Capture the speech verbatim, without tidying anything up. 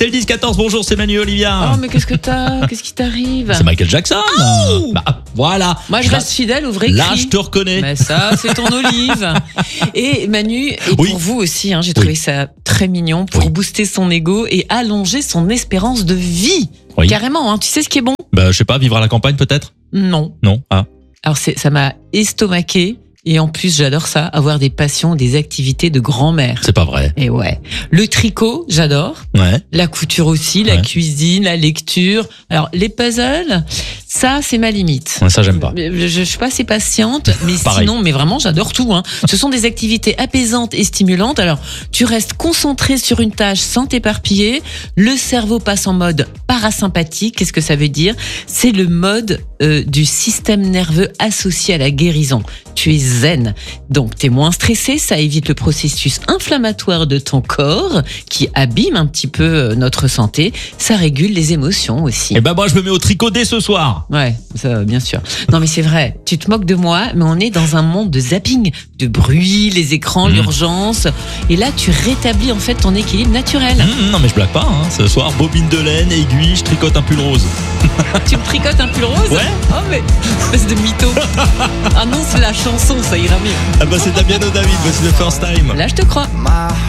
C'est le dix quatorze, bonjour, c'est Manu Olivia. Oh, mais qu'est-ce que t'as? Qu'est-ce qui t'arrive? C'est Michael Jackson. Oh bah, voilà. Moi, je Là- reste fidèle au vrai cri. Là, je te reconnais. Mais ça, c'est ton Olive. Et Manu, et Oui. pour vous aussi, hein, j'ai trouvé Oui. ça très mignon pour Oui. booster son ego et allonger son espérance de vie. Oui. Carrément, hein. Tu sais ce qui est bon? Bah, je sais pas, vivre à la campagne peut-être? Non. Non. Ah. Alors, c'est, ça m'a estomaqué. Et en plus, j'adore ça, avoir des passions, des activités de grand-mère. C'est pas vrai. Et ouais. Le tricot, j'adore. Ouais. La couture aussi, la Ouais. cuisine, la lecture. Alors, les puzzles, ça, c'est ma limite. Ouais, ça, j'aime pas. Je, je suis pas assez patiente, mais Pareil. sinon, mais vraiment, j'adore tout. Hein. Ce sont des activités apaisantes et stimulantes. Alors, tu restes concentré sur une tâche sans t'éparpiller. Le cerveau passe en mode parasympathique. Qu'est-ce que ça veut dire? C'est le mode euh, du système nerveux associé à la guérison. Tu es zen, donc t'es moins stressé. Ça évite le processus inflammatoire de ton corps qui abîme un petit peu euh, notre santé. Ça régule les émotions aussi. Et ben, moi, je me mets au tricot dès ce soir. Ouais, ça, bien sûr. Non, mais c'est vrai. Tu te moques de moi, mais on est dans un monde de zapping, de bruit, les écrans, Mmh. l'urgence. Et là, tu rétablis en fait ton équilibre naturel. Mmh, non, mais je blague pas. Hein. Ce soir, bobine de laine, aiguille, je tricote un pull rose. Tu me tricotes un pull rose? Ouais. Oh, mais espèce de mytho. Annonce la chanson, ça ira mieux. Ah bah, c'est Damiano David, voici le first time. Là, je te crois. My